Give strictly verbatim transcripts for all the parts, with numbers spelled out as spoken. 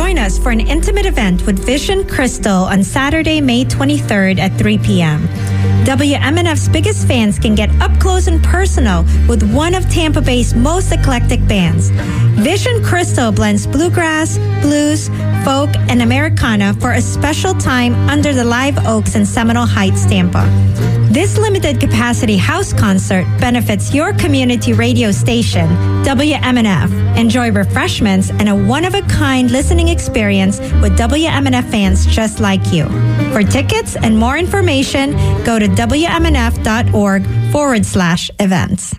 Join us for an intimate event with Vision Crystal on Saturday, May twenty-third at three p.m. W M N F's biggest fans can get up close and personal with one of Tampa Bay's most eclectic bands. Vision Crystal blends bluegrass, blues, folk, and Americana for a special time under the Live Oaks in Seminole Heights, Tampa. This limited capacity house concert benefits your community radio station, W M N F. Enjoy refreshments and a one-of-a-kind listening experience with W M N F fans just like you. For tickets and more information, go to W M N F dot org forward slash events.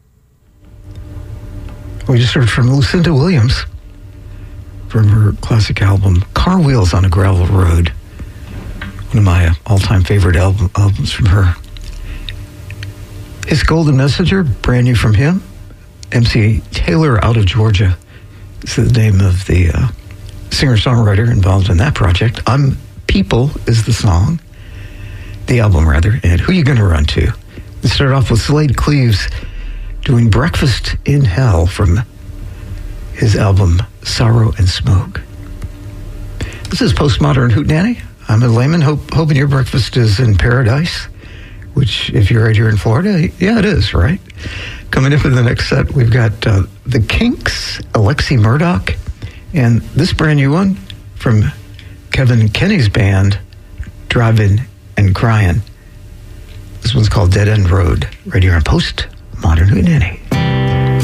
We just heard from Lucinda Williams from her classic album, Car Wheels on a Gravel Road. One of my all-time favorite album, albums from her. It's Golden Messenger, brand new from him. M C Taylor out of Georgia is the name of the uh, singer-songwriter involved in that project. I'm People is the song, the album rather, and Who You Gonna Run To? Let's start off with Slade Cleaves doing Breakfast in Hell from his album Sorrow and Smoke. This is Postmodern Hootenanny. I'm a layman, hope, hoping your breakfast is in paradise, which if you're right here in Florida, yeah, it is, right? Coming up in the next set, we've got uh, The Kinks, Alexi Murdoch, and this brand new one from Kevin Kenny's band, Driving and Crying. This one's called Dead End Road, right here on Postmodern Hootenanny.